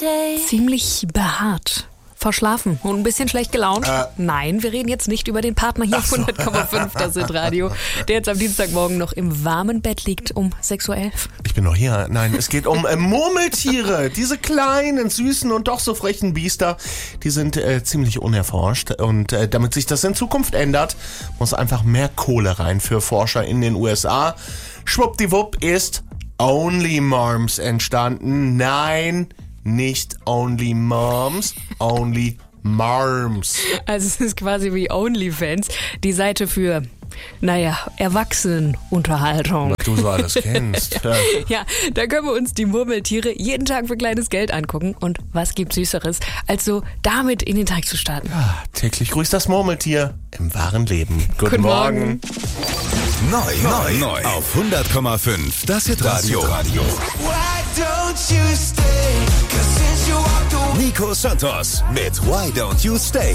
Ziemlich behaart. Verschlafen und ein bisschen schlecht gelaunt? Nein, wir reden jetzt nicht über den Partner hier auf 100,5 das Hitradio, der jetzt am Dienstagmorgen noch im warmen Bett liegt um 6.11 Uhr. Ich bin noch hier. Nein, es geht um Murmeltiere. Diese kleinen, süßen und doch so frechen Biester, die sind ziemlich unerforscht. Und damit sich das in Zukunft ändert, muss einfach mehr Kohle rein für Forscher in den USA. Schwuppdiwupp ist Only Moms entstanden. Nein, nicht Only Moms, Only Marms. Also es ist quasi wie OnlyFans, die Seite für, Erwachsenenunterhaltung. Du so alles kennst. Ja, da können wir uns die Murmeltiere jeden Tag für kleines Geld angucken. Und was gibt Süßeres, als so damit in den Tag zu starten? Ja, täglich grüßt das Murmeltier im wahren Leben. Guten Morgen. Neu auf 100,5 das Hitradio. Nico Santos mit Why Don't You Stay?